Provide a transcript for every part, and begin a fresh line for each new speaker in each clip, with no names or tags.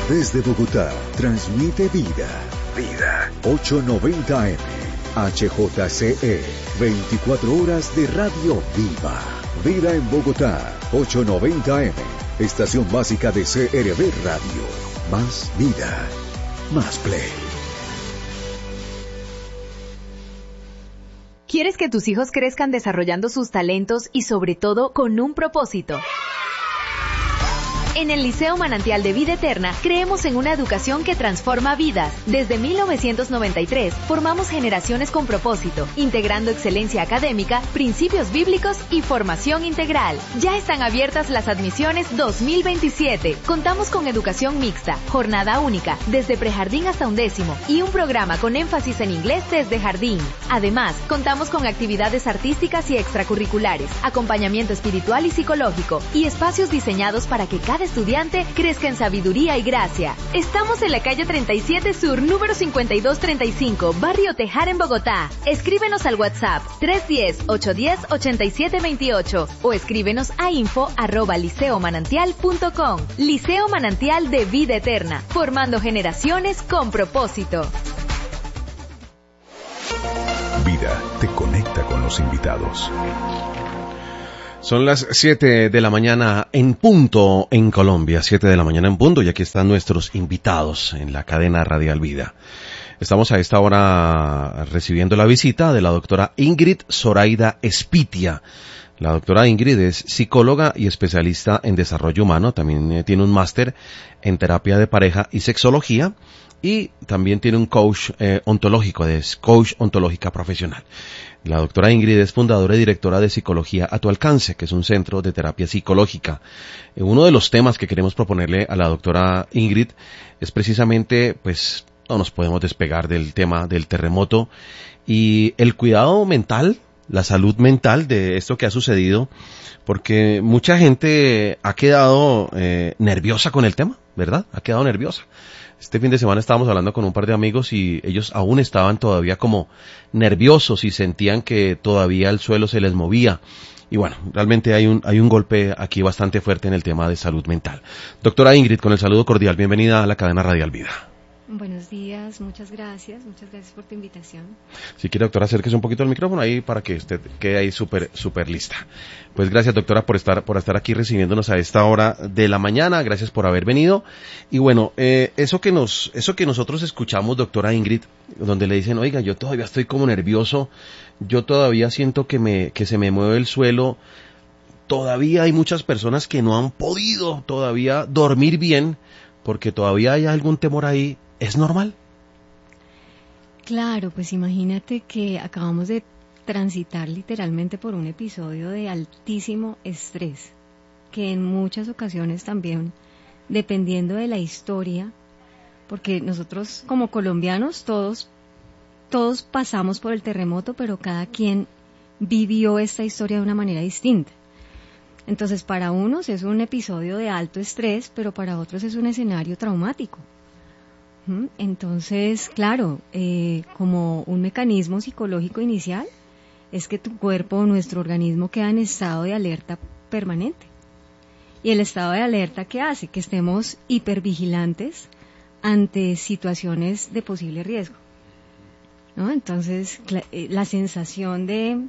Desde Bogotá, transmite Vida. Vida. 890M. HJCE. 24 horas de radio viva. Vida en Bogotá. 890M. Estación básica de CRB Radio. Más vida. Más play.
¿Quieres que tus hijos crezcan desarrollando sus talentos y sobre todo con un propósito? En el Liceo Manantial de Vida Eterna creemos en una educación que transforma vidas. Desde 1993 formamos generaciones con propósito, integrando excelencia académica, principios bíblicos y formación integral. Ya están abiertas las admisiones 2027. Contamos con educación mixta, jornada única, desde prejardín hasta 11º y un programa con énfasis en inglés desde jardín. Además, contamos con actividades artísticas y extracurriculares, acompañamiento espiritual y psicológico y espacios diseñados para que cada estudiante crezca en sabiduría y gracia. Estamos en la calle 37 Sur, número 5235, Barrio Tejar, en Bogotá. Escríbenos al WhatsApp 310-810-8728 o escríbenos a info@liceomanantial.com. Liceo Manantial de Vida Eterna, formando generaciones con propósito.
Vida te conecta con los invitados.
Son las 7 de la mañana en punto en Colombia, 7 de la mañana en punto, y aquí están nuestros invitados en la cadena Radial Vida. Estamos a esta hora recibiendo la visita de la doctora Ingrid Zoraida Espitia. La doctora Ingrid es psicóloga y especialista en desarrollo humano, también tiene un máster en terapia de pareja y sexología, y también tiene un coach ontológico, es coach ontológica profesional. La doctora Ingrid es fundadora y directora de Psicología a tu Alcance, que es un centro de terapia psicológica. Uno de los temas que queremos proponerle a la doctora Ingrid es precisamente, pues, no nos podemos despegar del tema del terremoto y el cuidado mental, la salud mental de esto que ha sucedido, porque mucha gente ha quedado nerviosa con el tema, ¿verdad? Ha quedado nerviosa. Este fin de semana estábamos hablando con un par de amigos y ellos aún estaban todavía como nerviosos y sentían que todavía el suelo se les movía. Y bueno, realmente hay un golpe aquí bastante fuerte en el tema de salud mental. Doctora Ingrid, con el saludo cordial, bienvenida a la cadena Radial Vida.
Buenos días, muchas gracias por tu invitación.
Si quiere, doctora, acérquese un poquito al micrófono ahí para que usted quede ahí súper lista. Pues gracias, doctora, por estar aquí recibiéndonos a esta hora de la mañana. Gracias por haber venido. Y bueno, eso que nosotros escuchamos, doctora Ingrid, donde le dicen, oiga, yo todavía estoy como nervioso, yo todavía siento que se me mueve el suelo. Todavía hay muchas personas que no han podido todavía dormir bien porque todavía hay algún temor ahí. ¿Es normal?
Claro, pues imagínate que acabamos de transitar literalmente por un episodio de altísimo estrés, que en muchas ocasiones también, dependiendo de la historia, porque nosotros como colombianos todos pasamos por el terremoto, pero cada quien vivió esta historia de una manera distinta. Entonces, para unos es un episodio de alto estrés, pero para otros es un escenario traumático. Entonces, claro, como un mecanismo psicológico inicial, es que tu cuerpo, nuestro organismo, queda en estado de alerta permanente. Y el estado de alerta, ¿qué hace? Que estemos hipervigilantes ante situaciones de posible riesgo, ¿no? Entonces, la sensación de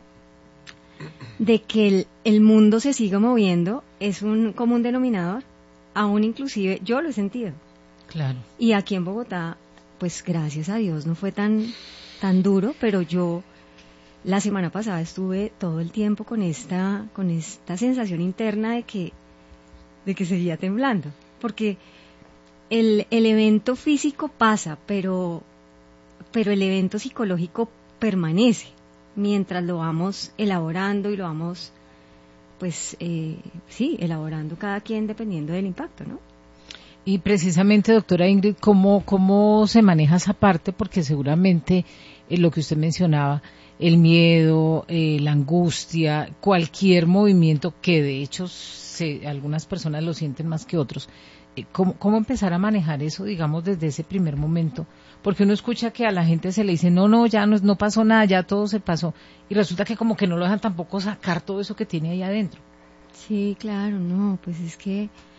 que el mundo se siga moviendo es un común denominador, aún inclusive yo lo he sentido.
Claro.
Y aquí en Bogotá, pues gracias a Dios no fue tan duro, pero yo la semana pasada estuve todo el tiempo con esta sensación interna de que seguía temblando, porque el evento físico pasa, pero el evento psicológico permanece mientras lo vamos elaborando y lo vamos, pues, elaborando cada quien dependiendo del impacto, ¿no?
Y precisamente, doctora Ingrid, ¿cómo se maneja esa parte? Porque seguramente lo que usted mencionaba, el miedo, la angustia, cualquier movimiento que de hecho algunas personas lo sienten más que otros. ¿Cómo empezar a manejar eso, digamos, desde ese primer momento? Porque uno escucha que a la gente se le dice, no, ya no pasó nada, ya todo se pasó. Y resulta que como que no lo dejan tampoco sacar todo eso que tiene ahí adentro.
Sí, claro, no, pues es que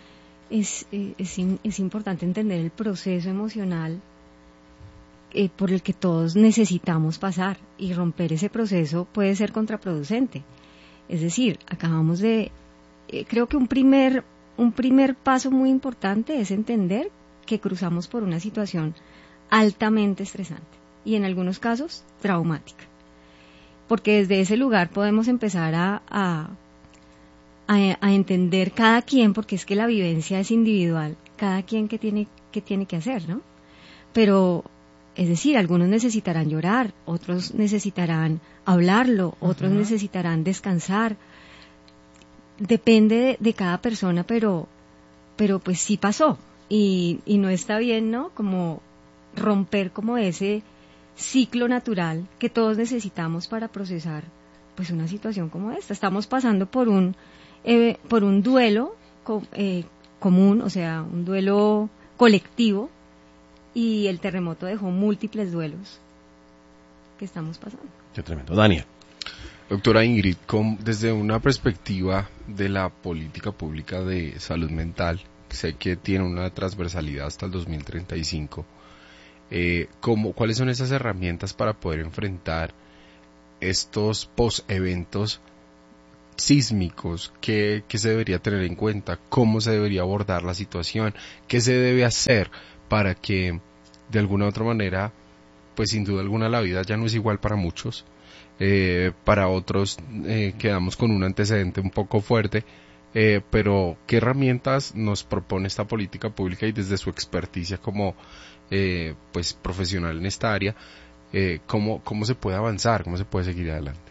es importante entender el proceso emocional por el que todos necesitamos pasar, y romper ese proceso puede ser contraproducente. Es decir, acabamos de... creo que un primer paso muy importante es entender que cruzamos por una situación altamente estresante y en algunos casos traumática. Porque desde ese lugar podemos empezar a entender cada quien, porque es que la vivencia es individual, cada quien que tiene que hacer, ¿no? Pero, es decir, algunos necesitarán llorar, otros necesitarán hablarlo, otros necesitarán descansar. Depende de cada persona, pero pues sí pasó. Y no está bien, ¿no? Como romper como ese ciclo natural que todos necesitamos para procesar pues una situación como esta. Estamos pasando por un duelo común, o sea, un duelo colectivo, y el terremoto dejó múltiples duelos que estamos pasando.
Qué tremendo. Daniel.
Doctora Ingrid, desde una perspectiva de la política pública de salud mental, sé que tiene una transversalidad hasta el 2035, ¿cuáles son esas herramientas para poder enfrentar estos post-eventos sísmicos? ¿Qué se debería tener en cuenta? ¿Cómo se debería abordar la situación? ¿Qué se debe hacer para que de alguna u otra manera, pues sin duda alguna la vida ya no es igual para muchos? Para otros quedamos con un antecedente un poco fuerte, pero ¿qué herramientas nos propone esta política pública y desde su experticia como pues profesional en esta área, cómo se puede avanzar, cómo se puede seguir adelante?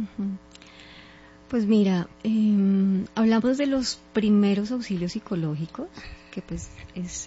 Pues mira, hablamos de los primeros auxilios psicológicos, que pues es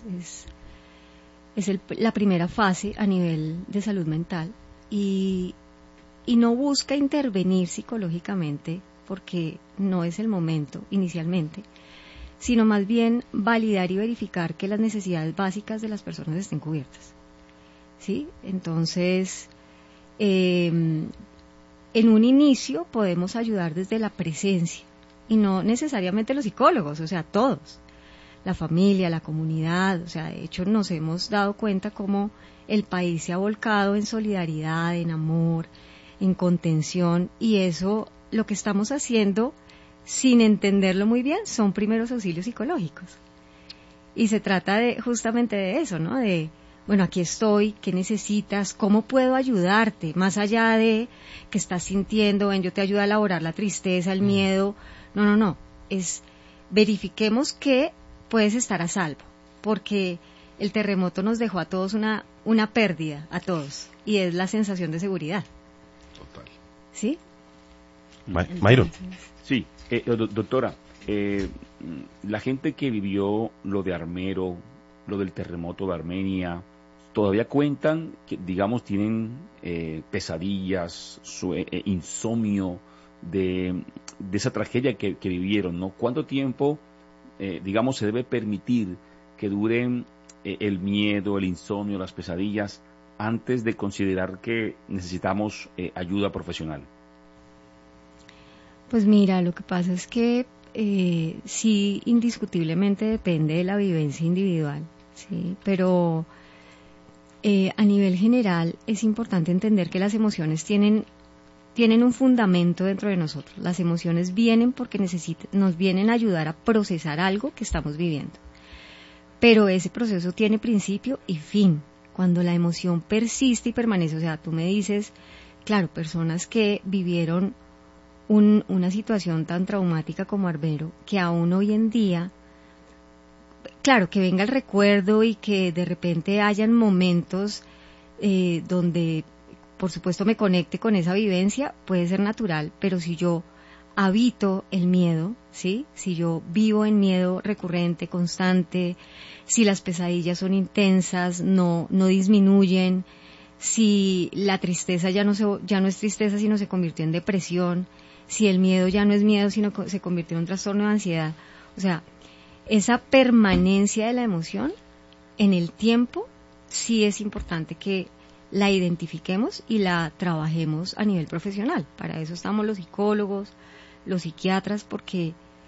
la primera fase a nivel de salud mental, y no busca intervenir psicológicamente porque no es el momento inicialmente, sino más bien validar y verificar que las necesidades básicas de las personas estén cubiertas, ¿sí? Entonces, en un inicio podemos ayudar desde la presencia, y no necesariamente los psicólogos, o sea, todos, la familia, la comunidad. O sea, de hecho nos hemos dado cuenta cómo el país se ha volcado en solidaridad, en amor, en contención, y eso, lo que estamos haciendo sin entenderlo muy bien, son primeros auxilios psicológicos. Y se trata justamente de eso, ¿no? De, bueno, aquí estoy, ¿qué necesitas? ¿Cómo puedo ayudarte? Más allá de que estás sintiendo, ven, yo te ayudo a elaborar la tristeza, el miedo. No. Es, verifiquemos que puedes estar a salvo, porque el terremoto nos dejó a todos una pérdida, a todos, y es la sensación de seguridad.
Total.
¿Sí?
Mayron.
Sí, doctora, la gente que vivió lo de Armero, lo del terremoto de Armenia, todavía cuentan, que, digamos, tienen pesadillas, insomnio de esa tragedia que vivieron, ¿no? ¿Cuánto tiempo, digamos, se debe permitir que duren el miedo, el insomnio, las pesadillas, antes de considerar que necesitamos ayuda profesional?
Pues mira, lo que pasa es que sí, indiscutiblemente depende de la vivencia individual, ¿sí? Pero a nivel general es importante entender que las emociones tienen un fundamento dentro de nosotros. Las emociones vienen porque nos vienen a ayudar a procesar algo que estamos viviendo. Pero ese proceso tiene principio y fin. Cuando la emoción persiste y permanece, o sea, tú me dices, claro, personas que vivieron una situación tan traumática como Armero, que aún hoy en día, claro, que venga el recuerdo y que de repente hayan momentos donde, por supuesto, me conecte con esa vivencia, puede ser natural, pero si yo habito el miedo, ¿sí? Si yo vivo en miedo recurrente, constante, si las pesadillas son intensas, no disminuyen, si la tristeza ya no es tristeza, sino se convirtió en depresión, si el miedo ya no es miedo, sino se convirtió en un trastorno de ansiedad. O sea, esa permanencia de la emoción en el tiempo sí es importante que la identifiquemos y la trabajemos a nivel profesional. Para eso estamos los psicólogos, los psiquiatras, porque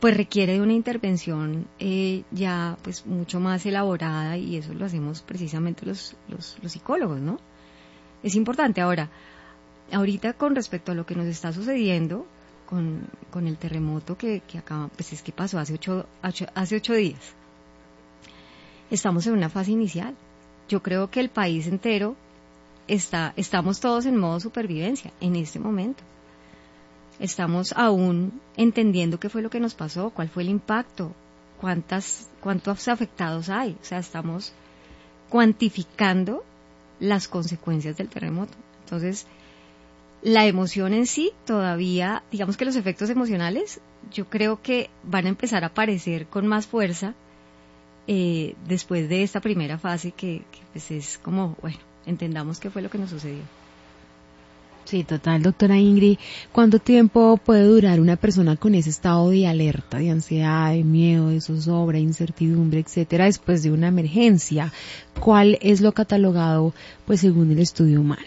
pues requiere de una intervención ya pues mucho más elaborada, y eso lo hacemos precisamente los psicólogos, ¿no? Es importante. Ahorita con respecto a lo que nos está sucediendo con el terremoto que acaba, pues es que pasó hace 8 días. Estamos en una fase inicial. Yo creo que el país entero estamos todos en modo supervivencia en este momento. Estamos aún entendiendo qué fue lo que nos pasó, cuál fue el impacto, cuántos afectados hay. O sea, estamos cuantificando las consecuencias del terremoto. Entonces, la emoción en sí todavía, digamos que los efectos emocionales, yo creo que van a empezar a aparecer con más fuerza después de esta primera fase que pues es como, bueno, entendamos qué fue lo que nos sucedió.
Sí, total, doctora Ingrid. ¿Cuánto tiempo puede durar una persona con ese estado de alerta, de ansiedad, de miedo, de zozobra, incertidumbre, etcétera, después de una emergencia? ¿Cuál es lo catalogado, pues, según el estudio humano?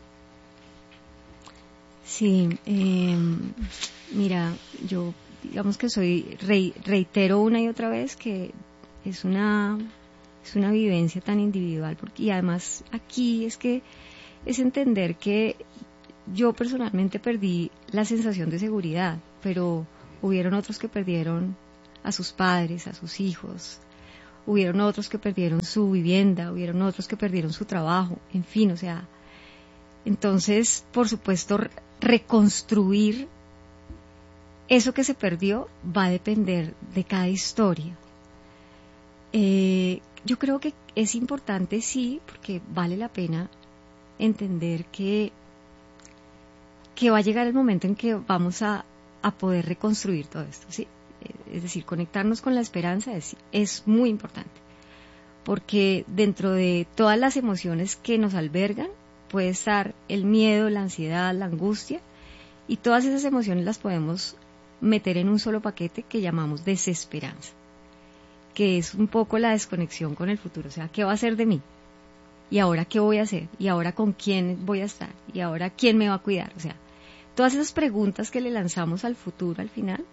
Sí, mira, yo digamos que reitero una y otra vez que es una vivencia tan individual, y además aquí es entender que yo personalmente perdí la sensación de seguridad, pero hubieron otros que perdieron a sus padres, a sus hijos, hubieron otros que perdieron su vivienda, hubieron otros que perdieron su trabajo, en fin, o sea, entonces, por supuesto, reconstruir eso que se perdió va a depender de cada historia. Yo creo que es importante, sí, porque vale la pena entender que va a llegar el momento en que vamos a poder reconstruir todo esto, ¿sí? Es decir, conectarnos con la esperanza es muy importante, porque dentro de todas las emociones que nos albergan puede estar el miedo, la ansiedad, la angustia, y todas esas emociones las podemos meter en un solo paquete que llamamos desesperanza, que es un poco la desconexión con el futuro. O sea, ¿qué va a ser de mí? ¿Y ahora qué voy a hacer? ¿Y ahora con quién voy a estar? ¿Y ahora quién me va a cuidar? O sea, todas esas preguntas que le lanzamos al futuro al final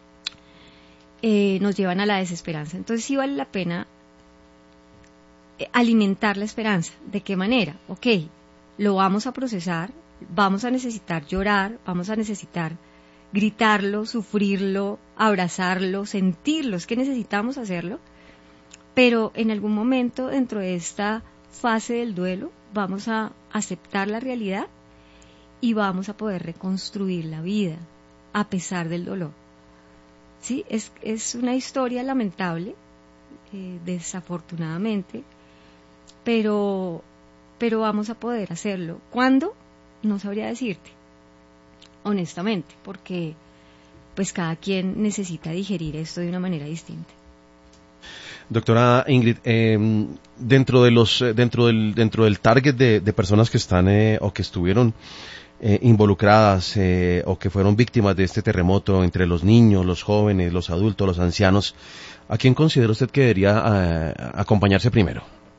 nos llevan a la desesperanza. Entonces sí vale la pena alimentar la esperanza. ¿De qué manera? Ok, lo vamos a procesar, vamos a necesitar llorar, vamos a necesitar gritarlo, sufrirlo, abrazarlo, sentirlo, es que necesitamos hacerlo, pero en algún momento dentro de esta fase del duelo vamos a aceptar la realidad y vamos a poder reconstruir la vida a pesar del dolor. Sí, es una historia lamentable, desafortunadamente, pero vamos a poder hacerlo. ¿Cuándo? No sabría decirte, honestamente, porque pues cada quien necesita digerir esto de una manera distinta.
Doctora Ingrid, dentro del target de personas que están o que estuvieron involucradas o que fueron víctimas de este terremoto, entre los niños, los jóvenes, los adultos, los ancianos, ¿a quién considera usted que debería acompañarse primero?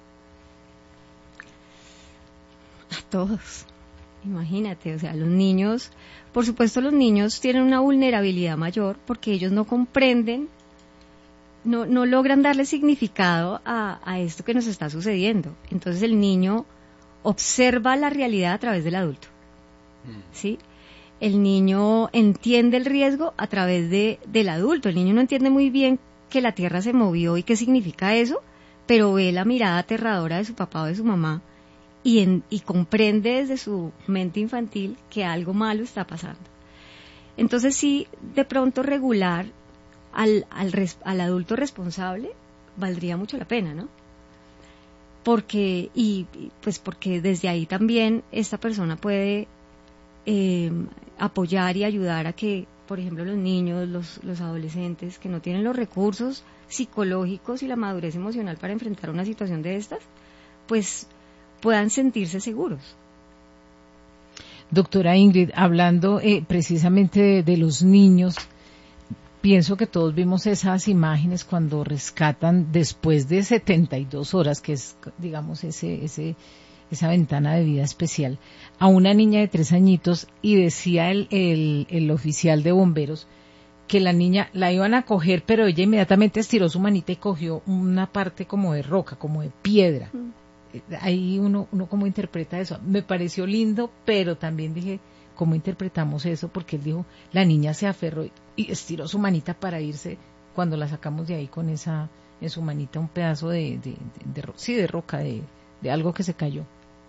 A todos, imagínate, o sea, los niños, por supuesto los niños tienen una vulnerabilidad mayor porque ellos no comprenden, no logran darle significado a esto que nos está sucediendo. Entonces el niño observa la realidad a través del adulto, ¿sí? El niño entiende el riesgo a través del adulto. El niño no entiende muy bien que la tierra se movió y qué significa eso, pero ve la mirada aterradora de su papá o de su mamá y comprende desde su mente infantil que algo malo está pasando. Entonces sí, de pronto regular al adulto responsable valdría mucho la pena, ¿no? Porque desde ahí también esta persona puede apoyar y ayudar a que, por ejemplo, los niños, los adolescentes que no tienen los recursos psicológicos y la madurez emocional para enfrentar una situación de estas, pues puedan sentirse seguros.
Doctora Ingrid, hablando precisamente de los niños, pienso que todos vimos esas imágenes cuando rescatan después de 72 horas, que es, digamos, esa ventana de vida especial, a una niña de 3 añitos, y decía el oficial de bomberos que la niña la iban a coger, pero ella inmediatamente estiró su manita y cogió una parte como de roca, como de piedra. Ahí uno cómo interpreta eso. Me pareció lindo, pero también dije, ¿cómo interpretamos eso? Porque él dijo, la niña se aferró y estiró su manita para irse, cuando la sacamos de ahí con esa, en su manita, un pedazo de roca, de algo que se cayó.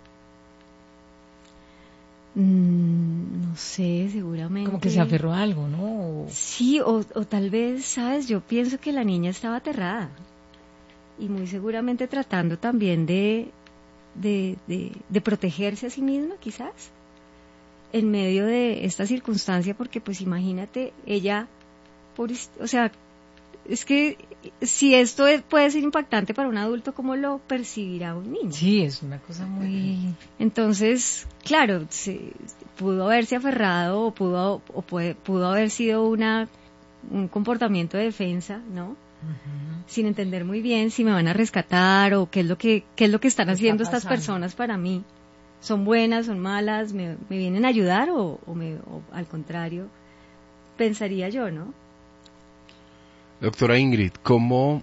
No sé, seguramente.
Como que se aferró a algo, ¿no?
Sí, o tal vez, ¿sabes? Yo pienso que la niña estaba aterrada. Y muy seguramente tratando también de protegerse a sí misma, quizás, en medio de esta circunstancia, porque pues imagínate, ella, o sea, es que si esto puede ser impactante para un adulto, ¿cómo lo percibirá un niño?
Sí, es una cosa muy...
Entonces, claro, pudo haberse aferrado o pudo haber sido un comportamiento de defensa, ¿no? Uh-huh. Sin entender muy bien si me van a rescatar o qué es lo que están haciendo estas personas para mí. ¿Son buenas, son malas? ¿Me vienen a ayudar o al contrario? Pensaría yo, ¿no?
Doctora Ingrid, ¿cómo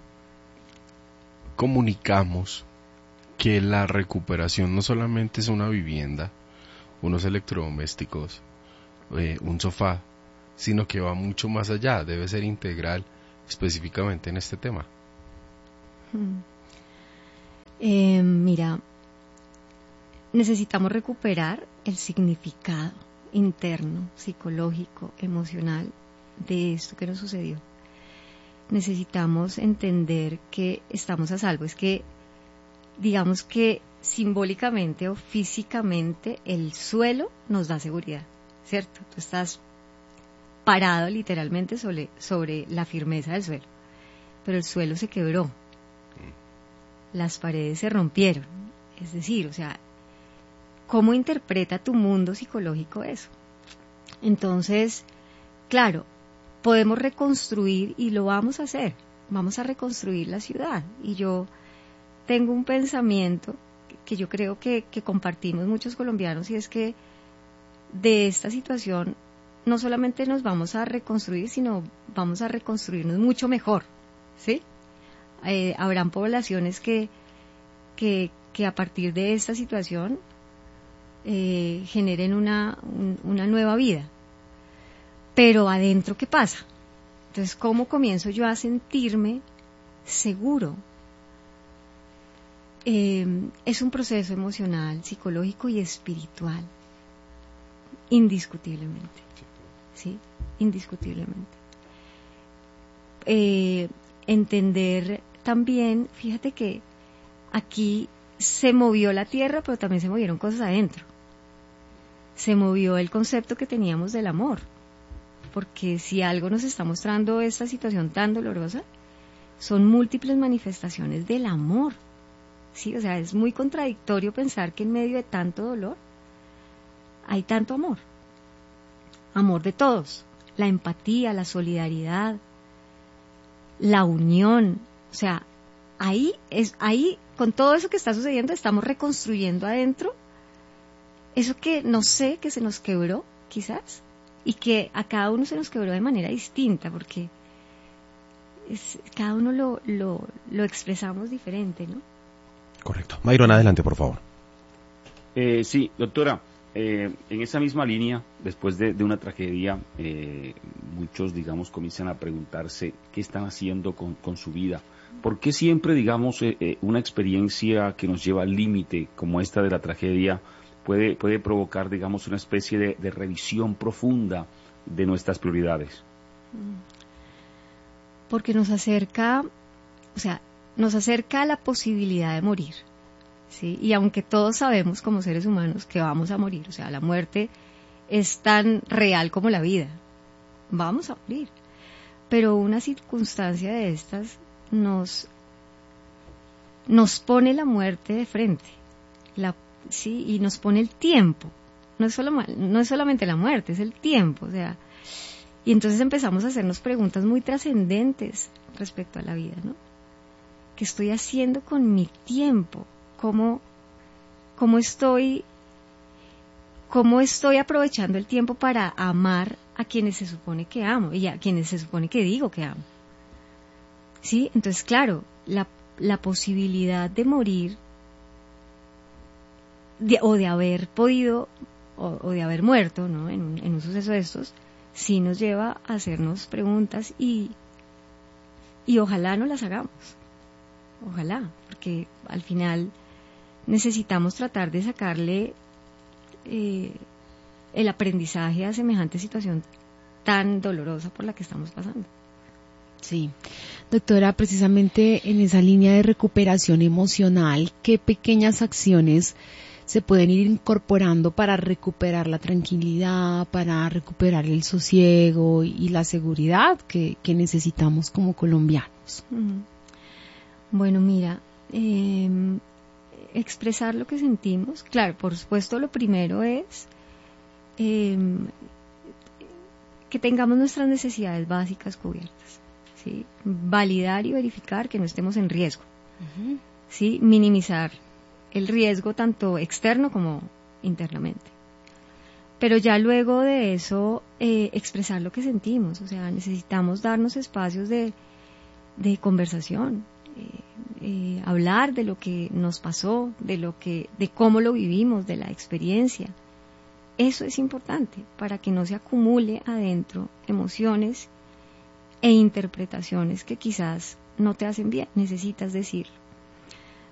comunicamos que la recuperación no solamente es una vivienda, unos electrodomésticos, un sofá, sino que va mucho más allá, debe ser integral, específicamente en este tema?
Mira, necesitamos recuperar el significado interno, psicológico, emocional de esto que nos sucedió. Necesitamos entender que estamos a salvo. Es que, digamos que simbólicamente o físicamente el suelo nos da seguridad, ¿cierto? Tú estás parado literalmente sobre la firmeza del suelo, pero el suelo se quebró, las paredes se rompieron. Es decir, o sea, ¿cómo interpreta tu mundo psicológico eso? Entonces, claro, podemos reconstruir y lo vamos a hacer. Vamos a reconstruir la ciudad. Y yo tengo un pensamiento que yo creo que compartimos muchos colombianos, y es que de esta situación no solamente nos vamos a reconstruir, sino vamos a reconstruirnos mucho mejor, ¿sí? Habrán poblaciones que a partir de esta situación generen una nueva vida. Pero adentro, ¿qué pasa? Entonces, ¿cómo comienzo yo a sentirme seguro? Es un proceso emocional, psicológico y espiritual, indiscutiblemente. ¿Sí? Indiscutiblemente. Entender también, fíjate que aquí se movió la tierra, pero también se movieron cosas adentro. Se movió el concepto que teníamos del amor. Porque si algo nos está mostrando esta situación tan dolorosa, son múltiples manifestaciones del amor. Sí, o sea, es muy contradictorio pensar que en medio de tanto dolor hay tanto amor. Amor de todos, la empatía, la solidaridad, la unión. O sea, ahí con todo eso que está sucediendo, estamos reconstruyendo adentro eso que no sé, que se nos quebró, quizás. Y que a cada uno se nos quebró de manera distinta, porque cada uno lo expresamos diferente, ¿no?
Correcto. Mayron, adelante, por favor.
Sí, doctora, en esa misma línea, después de una tragedia, muchos, digamos, comienzan a preguntarse qué están haciendo con su vida. ¿Por qué siempre, digamos, una experiencia que nos lleva al límite, como esta de la tragedia, puede provocar, digamos, una especie de revisión profunda de nuestras prioridades?
Porque nos acerca a la posibilidad de morir, ¿sí? Y aunque todos sabemos como seres humanos que vamos a morir, o sea, la muerte es tan real como la vida, vamos a morir, pero una circunstancia de estas nos pone la muerte de frente, sí, y nos pone el tiempo. No es solamente la muerte, es el tiempo, o sea, y entonces empezamos a hacernos preguntas muy trascendentes respecto a la vida, ¿no? ¿Qué estoy haciendo con mi tiempo? ¿Cómo estoy aprovechando el tiempo para amar a quienes se supone que amo y a quienes se supone que digo que amo. ¿Sí? Entonces, claro, la posibilidad de morir o de haber podido o de haber muerto, ¿no? en un suceso de estos, sí nos lleva a hacernos preguntas y ojalá no las hagamos. Ojalá, porque al final necesitamos tratar de sacarle el aprendizaje a semejante situación tan dolorosa por la que estamos pasando.
Sí, doctora, precisamente en esa línea de recuperación emocional, ¿qué pequeñas acciones se pueden ir incorporando para recuperar la tranquilidad, para recuperar el sosiego y la seguridad que necesitamos como colombianos?
Bueno, mira, expresar lo que sentimos, claro, por supuesto lo primero es que tengamos nuestras necesidades básicas cubiertas, ¿sí? Validar y verificar que no estemos en riesgo, ¿sí? Minimizar el riesgo tanto externo como internamente. Pero ya luego de eso, expresar lo que sentimos, o sea, necesitamos darnos espacios de conversación, hablar de lo que nos pasó, de cómo lo vivimos, de la experiencia. Eso es importante para que no se acumule adentro emociones e interpretaciones que quizás no te hacen bien. Necesitas decirlo.